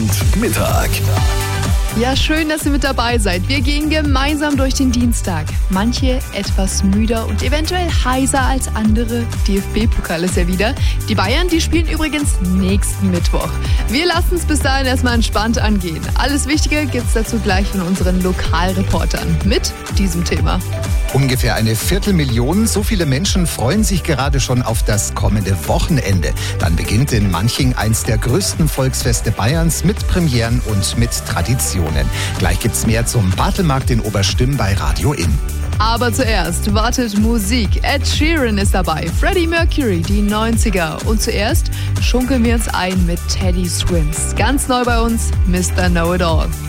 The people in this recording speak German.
und Mittag. Ja, schön, dass ihr mit dabei seid. Wir gehen gemeinsam durch den Dienstag. Manche etwas müder und eventuell heiser als andere. DFB-Pokal ist ja wieder. Die Bayern, die spielen übrigens nächsten Mittwoch. Wir lassen es bis dahin erstmal entspannt angehen. Alles Wichtige gibt's dazu gleich von unseren Lokalreportern mit diesem Thema. Ungefähr 250.000, so viele Menschen freuen sich gerade schon auf das kommende Wochenende. Dann beginnt in Manching eins der größten Volksfeste Bayerns mit Premieren und mit Traditionen. Gleich gibt's mehr zum Bartelmarkt in Oberstimm bei Radio Inn. Aber zuerst wartet Musik. Ed Sheeran ist dabei, Freddie Mercury, die 90er. Und zuerst schunkeln wir uns ein mit Teddy Swims. Ganz neu bei uns, Mr. Know-It-All.